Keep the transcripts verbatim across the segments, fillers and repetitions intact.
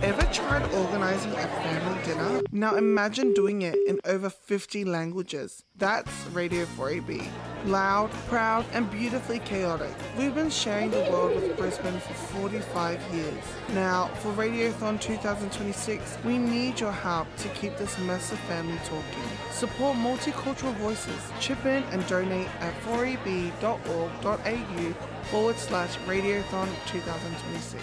Ever tried organizing a family dinner? Now imagine doing it in over fifty languages. That's Radio four A B. Loud, proud, and beautifully chaotic. We've been sharing the world with Brisbane for forty-five years. Now, for Radiothon twenty twenty-six, we need your help to keep this mess of family talking. Support multicultural voices. Chip in and donate at four a b dot org dot a u forward slash Radiothon twenty twenty-six.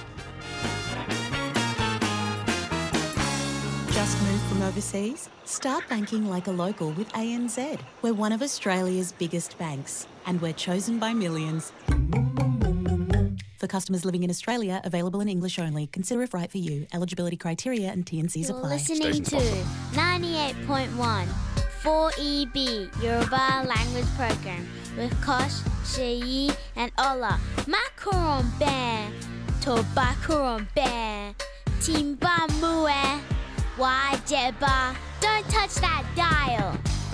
Just moved from overseas? Start banking like a local with A N Z. We're one of Australia's biggest banks, and we're chosen by millions. For customers living in Australia, available in English only. Consider if right for you. Eligibility criteria and T and Cs You're apply. listening to ninety-eight point one four E B Yoruba language program with Kosh, Sheyi, and Ola. Macaron bear, Tobacaron bear, Timba Mue. Why, Jeba? Don't touch that dial.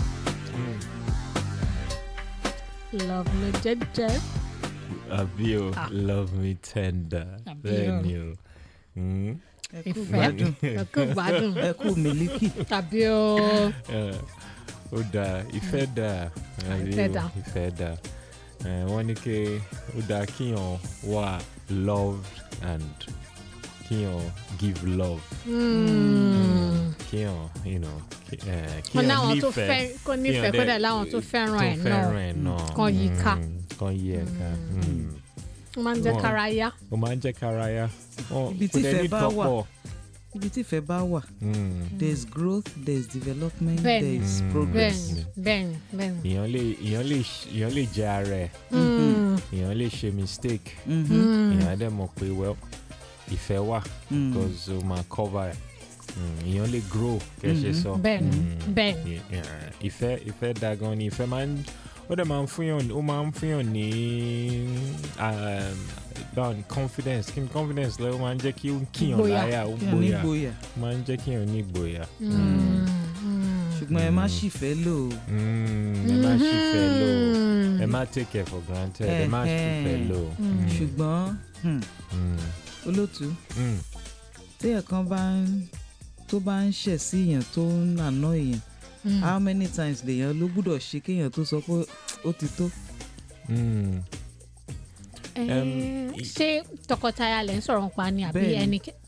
Love me, Jeb. Abio, Ah. love me tender. Abio. Then you. Mm? Ìfẹ́, ẹ kú gbádùn. Ẹ kú mílíkì. Tàbí o. Eh, Ó dáa, ìfẹ́ dáa. Ìfẹ́ dáa. Ìfẹ́ dáa. Eh, Wọ́n ní kí ó dáa kíyàn wà loved and kíyàn give love. Mm. Kíyàn, you know, kí- eh, Kò ní kíyàn àwọn tó nífẹ̀ẹ́. fẹ́ kó nífẹ̀ẹ́ kíyàn kó dẹ̀- dẹ̀ láwọn tó fẹ́ràn ẹ̀ tó fẹ́ràn ẹ̀ náà. náà. Kan yí ká. Mm, Kan yí ẹ̀ ká. Mm. Ó máa ń jẹ́ Wọ́n- kára yá. Ó máa ń jẹ́ kára yá. Wọ́n- Ibi kò tí dẹ̀ ìfẹ́ ní bá wà. tọ́pọ̀. Ibi tí ìfẹ́ bá wà, Mm. there's growth, there's development, Bẹ́ẹ̀ni. there's Mm. progress. Bẹ́ẹ̀ni, bẹ́ẹ̀ni, bẹ́ẹ̀ni. èèyàn lè èèyàn lè èèyàn lè jẹ ara ẹ̀ Mm. èèyàn lè ṣe mistake Mhm. Mm. èèyàn á dẹ̀ mọ̀ pé well ìfẹ́ wà Mm. because ó máa cover ẹ̀ Mm, èèyàn lè grow kẹ́ ṣe Mhm. sọ Bẹ́ẹ̀ni, Mm, bẹ́ẹ̀ni. yeah, yeah. ìfẹ́ ìfẹ́ da gan ni ìfẹ́ máa ń ó dẹ̀ máa ń fúnyàn ó máa ń fúnyàn ní um, báwo ni confidence kí ni confidence lẹ́yìn ó máa ń jẹ́ kí ó kíyàn Ìgboyà. láyà ó Kí ni gbóyà ìgboyà? ó máa ń jẹ́ kíyàn ní ìgboyà. Mm. Mm. Ṣùgbọ́n ẹ má ṣìfẹ́ lò ó. Mm, ẹ má ṣì fẹ́ lò ó. Mm. ẹ má take it for granted ẹ má ṣì fẹ́ lò ó. Mm. Ṣùgbọ́n hmm, Mm, olótú mm. téèyàn kan bá ń tó bá ń ṣẹ̀ sí èèyàn tó ń nàná èèyàn Mm. how many times lèèyàn ló gbúdọ̀ ṣe kéèyàn tó sọ pé ó ti tó. Mm. Eh, Um, ṣé tọkọtaya lẹ ń sọ̀rọ̀ pa ni àbí Bẹ́ẹ̀ni. ẹni kẹ.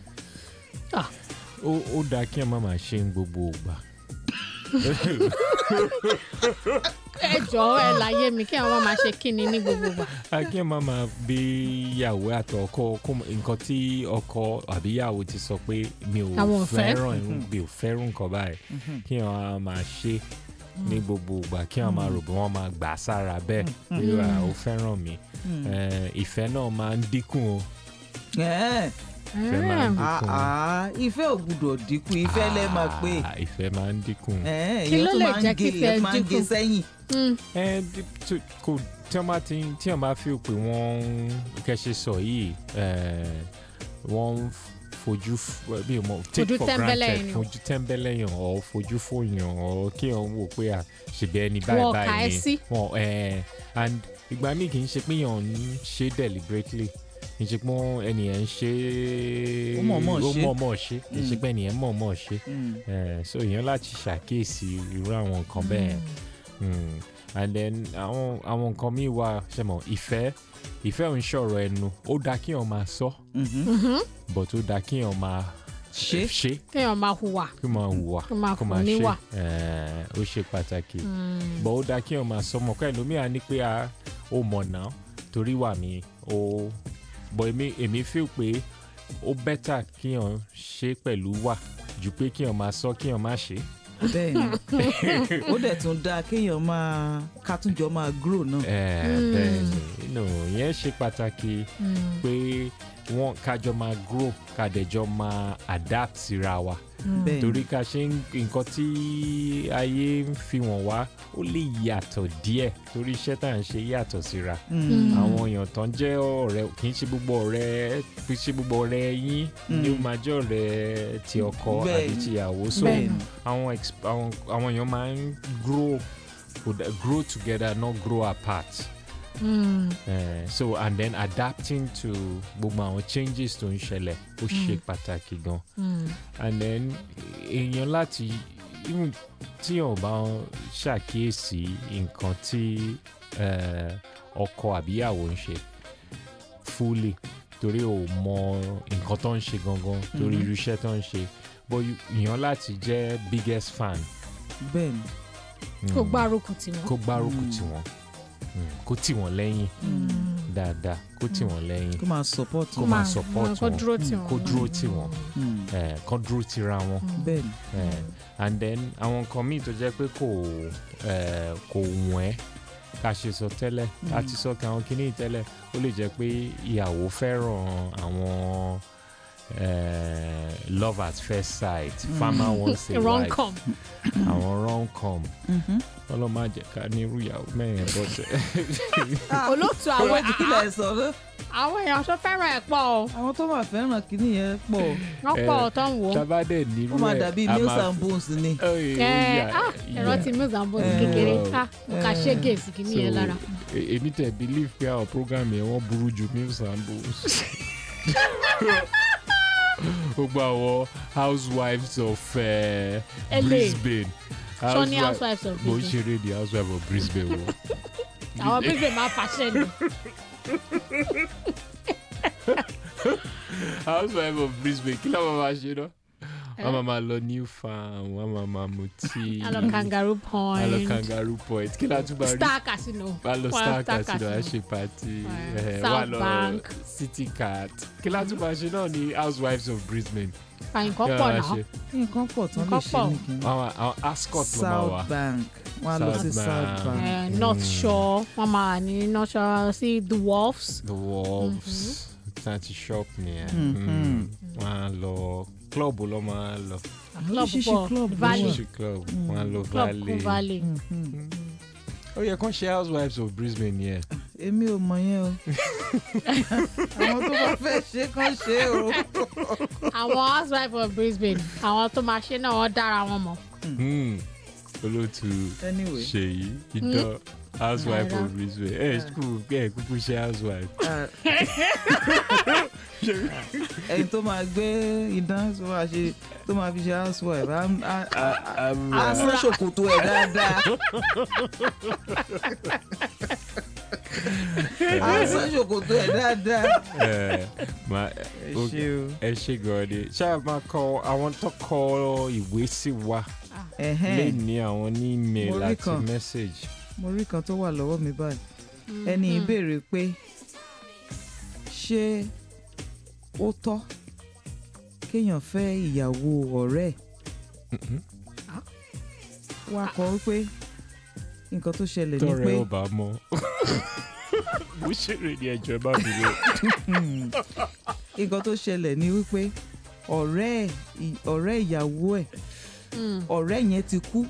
ó ó dáa kí ẹ má máa ṣe ń gbogbo ìgbà. ẹ jọ̀ọ́ ẹ láyé mi kí àwọn máa ṣe kíni ní gbogbo ìgbà. a kí ẹ má máa bí ìyàwó àti ọkọ kó mọ- nǹkan tí ọkọ àbí ìyàwó ti sọ pé mi ò Àwọn ò fẹ́. fẹ́ràn irú- mi ò fẹ́ràn nǹkan báyìí kí ẹ má máa ṣe ní gbogbo ìgbà kí ẹ máa rò bí wọ́n máa gbà sára bẹ́ẹ̀ pé à, ó fẹ́ràn mi Eh, ìfẹ́ náà máa ń dínkù o Ẹ́ẹ̀, ìfẹ́ máa ń ah, dínkù. ah, ìfẹ́ ò gbúdọ̀ dínkù ìfẹ́ lẹ́ máa pé Ah, ìfẹ́ máa ń dínkù. ẹ́ẹ̀, Kí èèyàn ló tó lè máa ń jẹ́ gé kí ìfẹ́ èèyàn máa ń gé dínkù? sẹ́yìn. Mm. ẹ di- tó- kò tí wọ́n bá ti tí wọ́n bá fi pé wọ́n kẹ́sẹ̀ sọ yìí eh, wọ́n ń fojú f- bí o mọ̀ take Fojú for tẹ́ńbẹ́lẹ́ granted yẹn. fojú tẹ́ńbẹ́lẹ́ yàn ọ̀ fojú fòyàn ọ̀ kí wọ́n wò pé à ṣèbẹ́ ẹni báyìí Wọ́n kà ẹ́ báyìí sí. ni wọ́n eh, and ìgbà míì kì í ṣe pé yàn ń ṣe deliberately kì í ṣe pé ẹni yẹn ń ṣe Ó mọ̀ọ́mọ̀ ó ṣe. mọ̀ọ́mọ̀ ṣe kì í ṣe Mm. pé ẹni yẹn mọ̀ọ́mọ̀ ṣe Mm. Eh, so èèyàn láti ṣàkíyèsí irú àwọn nǹkan bẹ́ẹ̀ Mm. and then àwọn àwọn nǹkan míì wà ṣe mọ̀ ìfẹ́ ìfẹ́ ò ń ṣọ̀rọ̀ ẹnu ó dáa kí èèyàn máa sọ Mhm. but ó dáa kí èèyàn máa Ṣe. ṣe kéèyàn máa hùwà. kí èèyàn máa hùwà Kó máa kó fún máa níwà. ṣe Eh, ó ṣe pàtàkì Mm. but ó dáa kí èèyàn máa sọ mọ̀ kọ́ ẹlòmíà ní pé a ó mọ̀ náà torí wà mí ó but èmi èmi feel pé ó better kí èèyàn ṣe pẹ̀lú wà ju pé kí èèyàn máa sọ kí èèyàn má ṣe. Bẹ́ẹ̀ni ó dẹ̀ tún dáa kéèyàn máa kátúnjọ máa grow náà. Eh, Mm. bẹ́ẹ̀ni no, ìyẹn ṣe pàtàkì Mm. pé wọ́n kájọ máa grow kàdẹ̀jọ máa adapt síra wa Bẹ́ẹ̀ni. torí ká ṣe ń- nǹkan tí ayé ń fi wọ̀n wá ó lè yàtọ̀ díẹ̀ torí iṣẹ́ tá à ń ṣe yàtọ̀ síra Mm. àwọn èèyàn tán jẹ́ ọ̀rẹ́ kì í ṣe gbogbo ọ̀rẹ́ kì í ṣe gbogbo ọ̀rẹ́ yín ni ó Mm. máa jẹ́ ọ̀rẹ́ ti ọkọ àbí Bẹ́ẹ̀ni. ti ìyàwó so Bẹ́ẹ̀ni. àwọn ex- àwọn àwọn èèyàn máa ń grow kò dá- grow together not grow apart Mm. Eh, so and then adapting to gbogbo àwọn changes tó ń ṣẹlẹ̀ ó ṣe pàtàkì gan. Mm. And then èèyàn láti even tí èèyàn bá ṣàkíyèsí nǹkan tí eh, ọkọ àbíyàwó ń ṣe fully torí ò mọ nǹkan tó ń ṣe gangan torí irú iṣẹ́ tó ń ṣe but èèyàn láti jẹ́ biggest fan. bẹ́ẹ̀ni. kó gbárùkù tì wọ́n. kó gbárùkù tì wọ́n kó tì wọ́n lẹ́yìn dáadáa kó tì wọ́n lẹ́yìn kó máa support kó máa support kó dúró tì wọn wọ́n. kó dúró tì wọ́n kó dúró tira wọn. bẹ́ẹ̀ni. And then àwọn nǹkan míì tó jẹ́ pé kò kò wọ́n ẹ́ ká ṣe sọ tẹ́lẹ̀ àti sọ kí àwọn kìíní tẹ́lẹ̀ ó lè jẹ́ pé ìyàwó fẹ́ràn àwọn Uh, love at first sight mm. farmer wants a wife àwọn rom-com ọlọ́mọ àjẹká ní irú ìyàwó mẹ́rin bọ́tẹ̀. olóòtú àwọn ìkílẹ̀ sọ̀rọ̀ àwọn èèyàn tó fẹ́ràn ẹ̀ pọ̀ o. àwọn tó máa fẹ́ràn kìíní yẹn pọ̀. wọ́n pọ̀ tó ń wò ó. tabadẹ ní irú ẹ̀ ó máa dàbí Mills and Bones ni. ẹ̀rọ ti Mills and Bones kékeré ká ká ṣe gèsì kìíní yẹn lára. èmi tẹ̀ believe pé àwọn program yẹn wọ́n burú ju Mills and Bones. gbogbo àwọn housewives of uh, Brisbane. Sọ́ni housewives of Brisbane. mo ń ṣeré di housewives of Brisbane wo. àwọn Brisbane máa fàṣẹ ni. housewives of Brisbane kí ló máa ṣe náà. wọ́n máa máa lọ New Farm wọ́n máa máa mu tíì. a lọ Kangaroo Point. a lọ Kangaroo Point kí láti bá rí. Star Casino. a lọ Star Casino a ṣe pati. South Bank. City Cat kí láti bá ṣe náà ni housewives of Brisbane. nǹkan pọ̀ náà. nǹkan pọ̀ tán lè ṣe nìkan. àwọn àwọn Ascot ló máa wà. South Bank wọ́n á lọ sí South Bank. Uh, North Shore wọ́n máa ní North Shore sí The Wharfs. The Wharfs tanti shop ni ẹ wọ́n á lọ club ló máa lọ. oríṣiríṣi club Valley. oríṣiríṣi club wọ́n á lọ Club Kú Valley. ó yẹ kán ṣe housewives of Brisbane yẹn. èmi ò mọ yẹn o àwọn tó bá fẹ́ ṣe kán ṣe o. àwọn housewives of Brisbane àwọn tó máa ṣe náà wọ́n dára wọn mọ̀. olóòtú Anyway. ṣèyí ìdán housewife of Brisbane ẹ kúkú ẹ kúkú ṣe housewife. ẹni tó máa gbé idán tó máa ṣe tó máa fi ṣe housewife á sán ṣòkòtò ẹ̀ dáadáa. á sán ṣòkòtò ẹ̀ dáadáa. ẹ ṣe gan ni ṣáà máa kọ àwọn tó kọ ìwé sí wa lè ní àwọn ní email àti message. mo rí kan tó wà lọ́wọ́ mi báyìí ẹni ìbéèrè pé ṣé ó tọ́ kéèyàn fẹ́ ìyàwó ọ̀rẹ́ ẹ̀ wá kọ wípé nǹkan tó ṣẹlẹ̀ ni pé tọrẹ ọba mọ bó ṣeré ní ẹjọ́ ẹ bá mi lọ. nǹkan tó ṣẹlẹ̀ ni wípé ọ̀rẹ́ ọ̀rẹ́ ìyàwó ẹ̀ ọ̀rẹ́ yẹn ti kú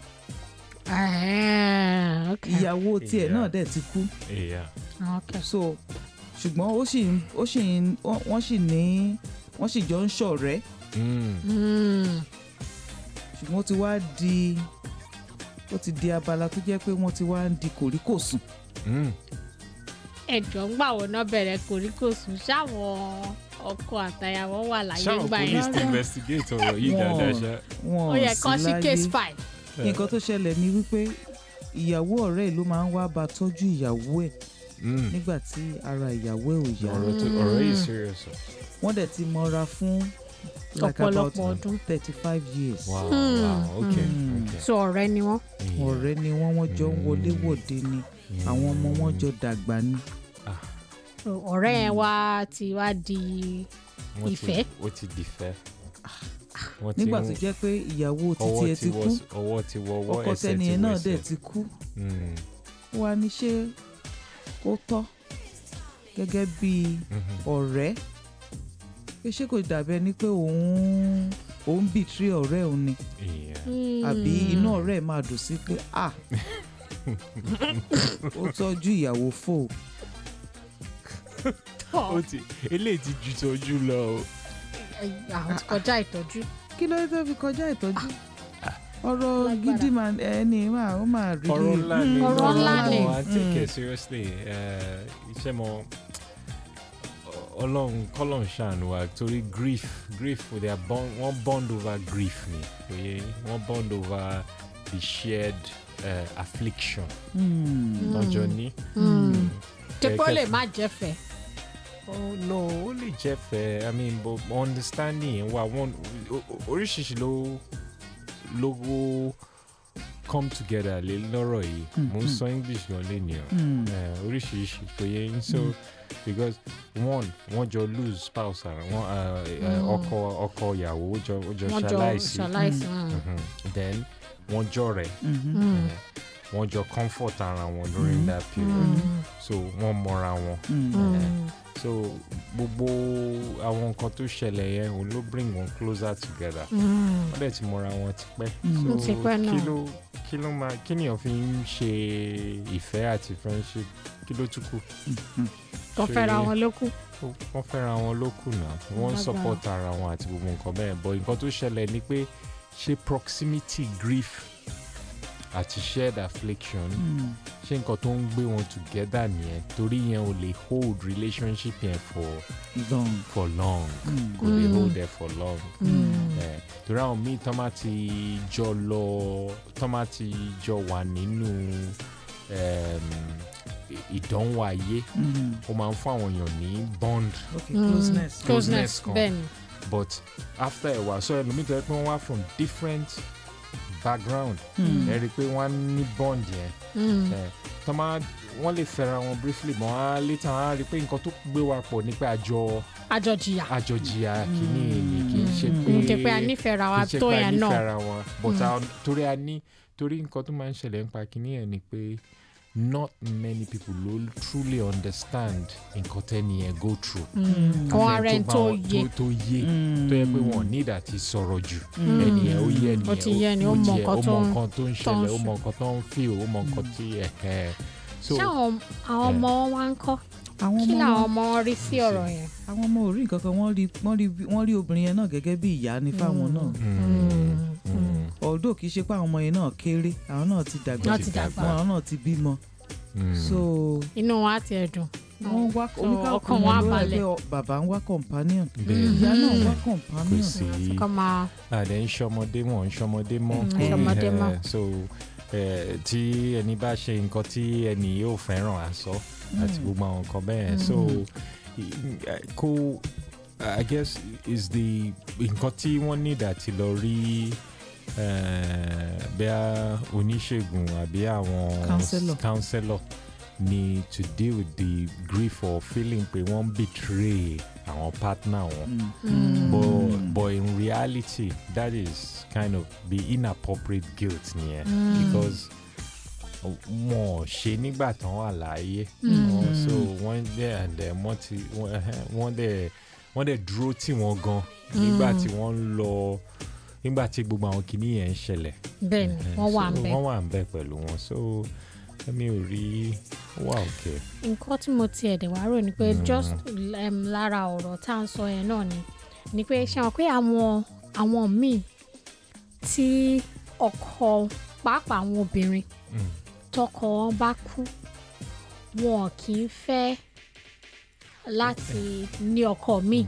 ìyàwó tiẹ̀ náà dẹ̀ ti kú so ṣùgbọ́n ó sì ó sì wọ́n sì ní wọ́n sì jọ ń ṣọ̀rẹ́ ṣùgbọ́n ó ti wá di ó ti di abala tó jẹ́ pé wọ́n ti wá ń di kòríkòsùn. ẹjọ́ ń gbà wọ́n náà bẹ̀rẹ̀ kòríkòsùn ṣáwọn ọkọ àtàyàwó wà láyé gbà yẹn. ṣáwọn police investigate ọ̀rọ̀ yìí dáadáa ṣá. ó yẹ kán sí case file. nǹkan tó ṣẹlẹ̀ ni wípé ìyàwó ọ̀rẹ́ ẹ̀ ló máa ń wá bá tọ́jú ìyàwó ẹ̀ nígbà tí ara ìyàwó ẹ̀ ò yá. ọ̀rọ̀ yìí serious. wọ́n dẹ̀ ti mọ́ra fún like about thirty five years. wow wow okay okay. so ọ̀rẹ́ ni wọ́n. ọ̀rẹ́ ni wọ́n wọ́n jọ ń wọlé wọ̀de ni àwọn ọmọ wọn jọ dàgbà ni. ọ̀rẹ́ yẹn wá ti wá di ìfẹ́. ó ti di ìfẹ́. nígbà tó jẹ́ pé ìyàwó títí ẹ ti kú ọkọ tẹ́ni ẹ náà dẹ̀ ti kú wá ní ṣé ó tọ́ gẹ́gẹ́ bí ọ̀rẹ́ pé ṣé kò dàbí ẹni pé òun òun bìtírì ọ̀rẹ́ òun ni àbí inú ọ̀rẹ́ ẹ̀ máa dùn sí pé ah ó tọ́jú ìyàwó fò. ó ti eléyìí ti ju tọ́jú lọ o. àwọn ti kọjá ìtọ́jú. kí ló dé tó fi kọjá ìtọ́jú. ọ̀rọ̀ gidi mà ẹni máa ó máa rí ọ̀rọ̀ ńlá ni ọ̀rọ̀ ńlá ni I take it seriously iṣẹ́ mọ́ ọlọ́run kọ́lọ́run ṣàánú wa torí grief grief they are bond wọ́n bond over grief ni oye wọ́n bond over the shared uh, affliction lọ́jọ́ ní. tẹ́pọ̀ lè má jẹ́ fẹ́. Oh no, ó lè jẹ́ fẹ́ I mean but understanding wa wọ́n oríṣiríṣi ló ló come together lè lọ́rọ̀ yìí mo ń sọ English gan lé ní ọ oríṣiríṣi tó yẹ yín so because one wọ́n jọ lose spouse ara wọn ọkọ ọkọ ìyàwó ó jọ ṣaláìsí then wọ́n jọ rẹ̀ wọ́n jọ comfort ara wọn during that period so wọ́n mọra wọn so gbogbo àwọn nǹkan tó ṣẹlẹ̀ yẹn òun ló bring wọn closer together wọ́n dẹ̀ ti mọra wọn tipẹ́ so kí ló kí ló máa kí nìyàn fi ń ṣe ìfẹ́ àti friendship kí ló tún kù. wọ́n fẹ́ra wọn ló kù. wọ́n fẹ́ra wọn ló kù náà wọ́n support ara wọn àti gbogbo nǹkan bẹ́ẹ̀ but nǹkan tó ṣẹlẹ̀ ni pé ṣe proximity grief àti shared affliction ṣé nǹkan tó ń gbé wọn together nìyẹn torí yẹn ò lè hold relationship yẹn for long for long kò lè hold it for long torí àwọn míì tán máa ti jọ lọ tán máa ti jọ wà nínú ìdánwò ayé ó máa ń fún àwọn èèyàn ní bond closeness closeness kan but after a while so ẹlòmíì tó yẹ pé wọ́n wá from different background ẹ rí i pé wọ́n ní bond yẹn tọ́ máa wọ́n lè fẹ́ra wọn briefly mọ́ á later á rí i pé nǹkan tó gbé wa pọ̀ ní pé àjọ àjọjìyà àjọjìyà kìíní ni kì í ṣe pé kì í ṣe pé a nífẹ̀ẹ́ra wa tó yẹn náà kì í ṣe pé a nífẹ̀ẹ́ra wọn but torí a ní torí nǹkan tó máa ń ṣẹlẹ̀ nípa kìíní yẹn ni pé not many people will truly understand nǹkan tẹ́ni yẹn go through. àwọn ara ẹni tó yé tó yé tó yẹ pé wọ́n need àti sọ̀rọ̀ jù ẹni yẹn ó yé ẹni ó ti yé ẹni ó mọ nǹkan tó ń ṣẹlẹ̀ ó mọ nǹkan tó ń feel ó mọ nǹkan tí ẹ̀. ṣé àwọn ọmọ wa ń kọ́ kí làwọn ọmọ rí sí ọ̀rọ̀ yẹn. àwọn ọmọ ò rí nǹkan kan wọ́n rí wọ́n rí obìnrin yẹn náà gẹ́gẹ́ bí ìyá ní fáwọn náà although kì í ṣe pé àwọn ọmọ yẹn náà kéré àwọn náà ti dàgbà àwọn náà ti bímọ so inú wa ti ẹ̀ dùn wọ́n wá oníkàkùn wọn ló rẹ̀ pé bàbá ń wá companion ìyá náà ń wá companion. kò sí àdé ń ṣọmọdé mọ́ ń ṣọmọdé mọ́ so tí ẹni bá ṣe nǹkan tí ẹni yóò fẹ́ràn àsọ àti gbogbo àwọn nǹkan bẹ́ẹ̀ so kó I guess is the nǹkan tí wọ́n need àti lọ rí bí a oníṣègùn àbí àwọn counselor ni to deal with the grief or feeling pé wọ́n betray àwọn partner wọn mm. but but in reality that is kind of the inappropriate guilt nìyẹn mm. because wọn ṣe nígbà tán wà láàyè so wọ́n dẹ̀ and then wọ́n ti wọ́n dẹ̀ wọ́n dẹ̀ dúró tì wọ́n gan nígbà tí wọ́n ń lọ nígbà tí gbogbo àwọn kìíní yẹn ń ṣẹlẹ̀. bẹ́ẹ̀ni wọ́n wà ń bẹ̀. wọ́n wà ń bẹ̀ pẹ̀lú wọn so mi ò rí wà òkè. nǹkan tí mo tiẹ̀ dẹ̀ wá rò ni pé just um, lára ọ̀rọ̀ tá à ń sọ yẹn náà ni ni pé ṣe wọn pé àwọn àwọn míì tí ọkọ pàápàá àwọn obìnrin tọkọ wọn bá kú wọn kì í fẹ́ láti ní ọkọ míì.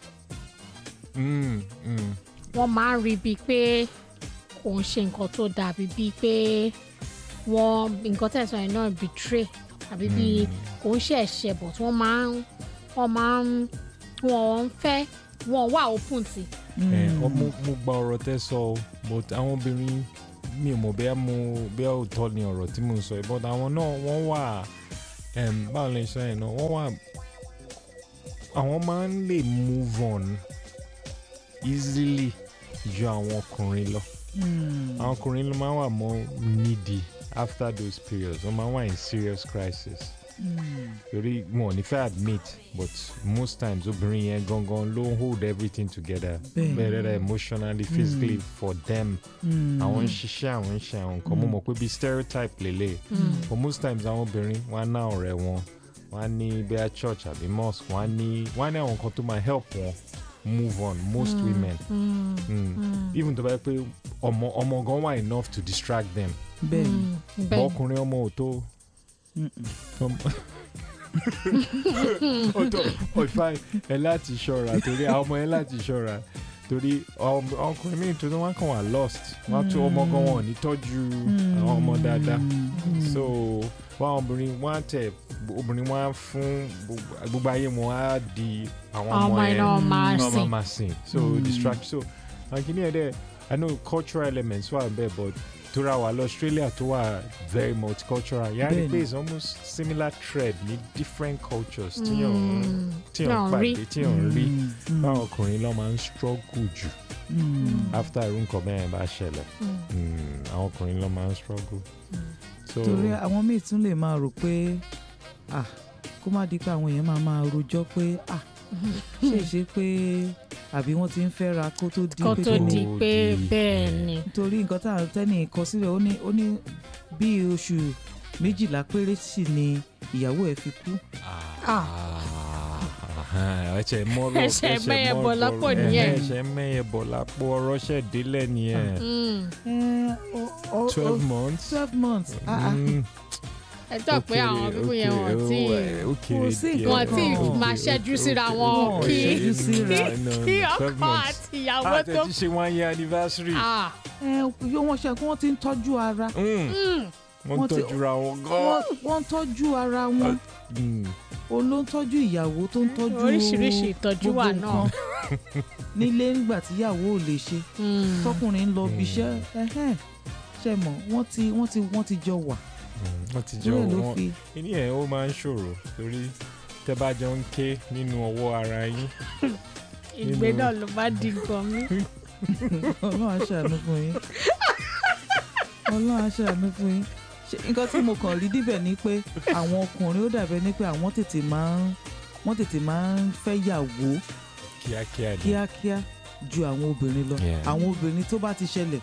Mm, mm. wọ́n máa ń rí bíi pé kò ń ṣe nǹkan tó dàbí bíi pé wọ́n nǹkan tẹ̀sán yẹn náà betray àbí bíi kò ń ṣe ẹ̀ṣẹ̀ but wọ́n máa ń wọ́n máa ń wọ́n ń fẹ́ wọ́n wà open sí. ọmọ mo gba ọ̀rọ̀ tẹ́ sọ but àwọn obìnrin mi ò mọ̀ bẹ́ẹ̀ mo bẹ́ẹ̀ ò tọ́ ni ọ̀rọ̀ tí mo ń sọ yìí but àwọn náà wọ́n wà báwo lè sọ yẹn náà wọ́n wà àwọn máa ń lè move on easily ju àwọn ọkùnrin lọ àwọn ọkùnrin ló máa ń wà more needy after those periods wọ́n máa ń wà in serious crisis torí wọn ò ní fẹ́ admit but most times obìnrin yẹn gangan ló ń hold everything together bẹ́ẹ̀ emotionally physically mm. for them àwọn ń ṣiṣẹ́ àwọn ń ṣe àwọn nǹkan mo mọ̀ pé bí stereotype lélẹ̀ but most times àwọn obìnrin wọn á ná ọ̀rẹ́ wọn wọn á ní bẹ́ẹ̀ church àbí mosque wọn á ní wọn á ní àwọn nǹkan tó máa help wọn move on most mm. women mm. Mm. Mm. even tó bá yẹ pé ọmọ ọmọ gan wà enough to distract them. bẹ́ẹ̀ni bọ́ ọkùnrin ọmọ ò tó. ọ̀tọ̀ ọ̀fà ẹ láti ṣọ́ra torí àwọn ọmọ ẹ láti ṣọ́ra torí ọkùnrin míì tó ní wọ́n kàn wá lost wọ́n tún ọmọ gan wọn ní tọ́jú àwọn ọmọ dáadáa so wọ́n obìnrin wọ́n tẹ̀ obìnrin wọ́n fún gbogbo ayé wọn á di àwọn ọmọ ẹ̀ ọmọ máa sìn so mm. distract so àkíní ẹ̀ dẹ̀ I know cultural elements wà bẹ́ẹ̀ but tora wa lọ Australia tó wà very multicultural yàrá ni pé it's almost similar thread ní different cultures tíyàn tíyàn pàdé tíyàn rí báwọn ọkùnrin ló máa ń struggle jù after irú nǹkan bẹ́ẹ̀ bá ṣẹlẹ̀ àwọn ọkùnrin ló máa ń struggle. torí àwọn míì tún lè máa rò pé ah kó má di pé àwọn èèyàn máa máa rojọ́ pé ah ṣe ṣe pé àbí wọ́n ti ń fẹ́ ra kó tó di pé kó tó di pé bẹ́ẹ̀ ni. nítorí nǹkan tá à ń tẹ́ni kọ sílẹ̀ ó ní ó ní bí oṣù méjìlá péré sì ni ìyàwó ẹ̀ fi kú. ẹsẹ̀ mọ́rọ̀ ẹsẹ̀ mẹ́yẹ bọ̀ lápò nìyẹn. ẹsẹ̀ mẹ́yẹ bọ̀ lápò ọ̀rọ̀ ṣẹ̀ délẹ̀ nìyẹn. twelve months. twelve months. ẹ tọ́ pé àwọn bíbú yẹn wọ́n tí wọ́n tí máa ṣẹ́jú síra wọn kí kí ọkọ àti ìyàwó tó. àtẹ̀tí ṣe one year anniversary. yóò wọ́n ṣe kí wọ́n ti ń tọ́jú ara. wọ́n ń tọ́jú ara wọn gan. wọ́n ń tọ́jú ara wọn. òun ló ń tọ́jú ìyàwó tó ń tọ́jú oríṣiríṣi ìtọ́jú wà náà. nílé nígbà tí ìyàwó ò lè ṣe tọkùnrin ń lọ bí iṣẹ́ ṣe mọ̀ wọ́n ti wọ́n ti wọ́n ti jọ wà. wọ́n ti jọ wọ́n ìní ẹ̀ ó máa ń ṣòro torí tẹ́ bá jọ ń ké nínú ọwọ́ ara yín. ìgbé náà ló bá di gan mi. Ọlọ́run á ṣàánú fún yín Ọlọ́run á ṣàánú fún yín nǹkan tí mo kàn rí díbẹ̀ ni pé àwọn ọkùnrin ó dàbẹ̀ ni pé àwọn tètè máa ń wọ́n tètè máa ń fẹ́ yàwó kíákíá kíákíá ju àwọn obìnrin lọ àwọn obìnrin tó bá ti ṣẹlẹ̀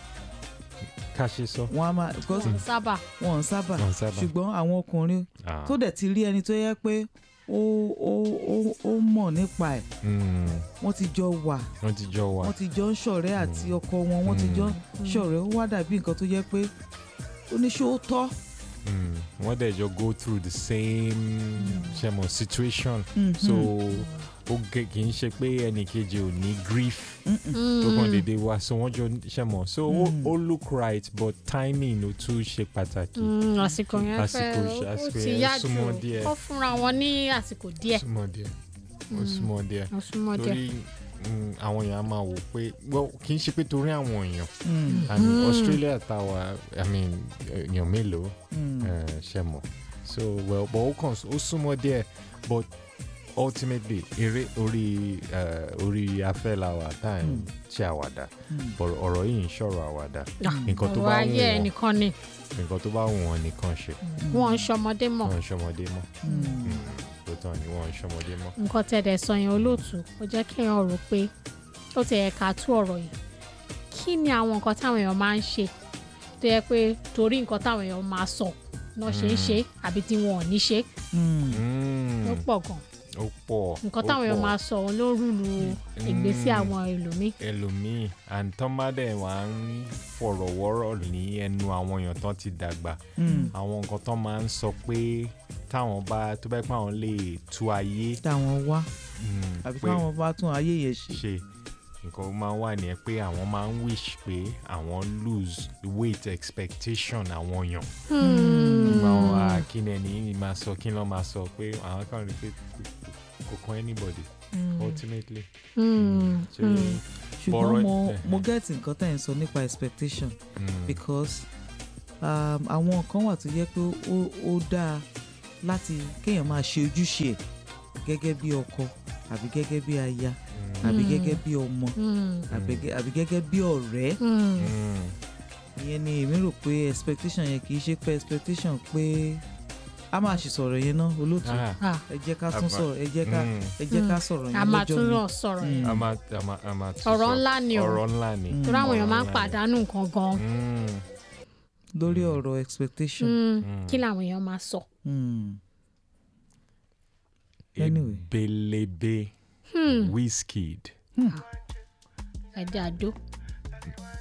ká ṣe sọ wọn a máa wọn sábà wọn sábà ṣùgbọ́n àwọn ọkùnrin tó dẹ̀ ti rí ẹni tó yẹ pé ó ó ó ó mọ̀ nípa ẹ̀ wọ́n ti jọ wà wọ́n ti jọ wà wọ́n ti jọ ń ṣọ̀rẹ́ àti ọkọ wọn wọ́n ti jọ ń ṣọ̀rẹ́ ó wá dàbí nǹkan tó yẹ pé oníṣẹ́ ó tọ́. wọ́n dẹ̀ jọ go through the same ṣe mọ̀ situation mm-hmm. so ó kì í ṣe pé ẹnìkejì ò ní grief tó kàn déédéé wá so wọ́n jọ ṣe mọ̀ so ó mm. look right but timing ló tún ṣe pàtàkì. àsìkò yẹn fẹ́ ó ti yá jù ó fúnra wọn ní àsìkò díẹ̀. ó súnmọ́ díẹ̀ ó súnmọ́ díẹ̀ torí àwọn èèyàn máa wò pé kì í ṣe pé torí àwọn èèyàn and Australia tàwa I mean èèyàn mélòó ṣe mọ̀ so well but ó kàn ó súnmọ́ díẹ̀ but ultimately eré orí orí afẹ́ la wà tá à ń ṣe àwàdà ọ̀rọ̀ yìí ń ṣọ̀rọ̀ àwàdà nǹkan tó bá wù wọ́n nǹkan tó bá wù wọ́n nìkan ṣe. wọ́n ń ṣọmọdé mọ́. wọ́n ń ṣọmọdé mọ́. lóòótọ́ ni wọ́n ń ṣọmọdé mọ́. nǹkan tẹ̀dẹ̀ sọ yẹn olóòtú ó jẹ́ kéèyàn rò pé ó ti ẹ̀ka tú ọ̀rọ̀ yìí kí ni àwọn nǹkan táwọn èèyàn máa ń ṣe tó yẹ pé torí nǹkan táwọn èèyàn máa sọ náà ṣe ń ṣe àbí tí wọn ò ní ṣe ó pọ̀ gan ó pọ̀ nǹkan táwọn èèyàn máa sọ òun ló rúlu ìgbésí àwọn ẹlòmíì. ẹlòmíì and tọ́mádé wà ń fọ̀rọ̀wọ́rọ̀ ní ẹnu àwọn èèyàn tán ti dàgbà àwọn nǹkan tán máa ń sọ pé táwọn bá tó bá pẹ́ àwọn lè tú ayé. táwọn wá àbí táwọn bá tún ayé yẹn ṣe. ṣe nǹkan máa ń wà ní ẹ pé àwọn máa ń wish pé àwọn lose weight expectation àwọn èèyàn. àwọn akíní ẹni máa sọ kí ló máa sọ pé àwọn kan rí pé kò kan anybody mm. ultimately. ṣùgbọ́n mo mo get nǹkan tẹ̀ ń sọ nípa expectation mm. because àwọn um, kan wà tó yẹ pé ó dáa láti kéèyàn máa ṣe ojúṣe ẹ̀ gẹ́gẹ́ bí ọkọ àbí gẹ́gẹ́ bí aya mm. àbí gẹ́gẹ́ bí ọmọ mm. àbí gẹ́gẹ́ bí ọ̀rẹ́ ìyẹn ni èmi rò pé expectation yẹn kì í ṣe pé expectation pé a máa ṣe sọ̀rọ̀ yẹn náà olóòtú ẹ jẹ́ ká tún sọ̀rọ̀ ẹ jẹ́ ká ẹ jẹ́ ká sọ̀rọ̀ yẹn lọ́jọ́ mi. a máa tún lọ sọ̀rọ̀ yẹn. ọ̀rọ̀ ńlá ni o ọ̀rọ̀ ńlá ni. torí àwọn èèyàn máa ń pàdánù nǹkan gan. lórí ọ̀rọ̀ expectation. kí làwọn èèyàn máa sọ. anyway. Ebelebe Wizkid. ẹ̀dẹ̀ àdó.